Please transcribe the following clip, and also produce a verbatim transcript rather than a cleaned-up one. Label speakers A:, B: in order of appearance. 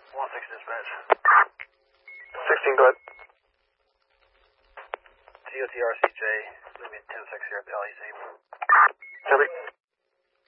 A: one six dispatch.
B: sixteen, go ahead.
A: T O T R C J, leave me ten six here at the L E C.
B: Copy.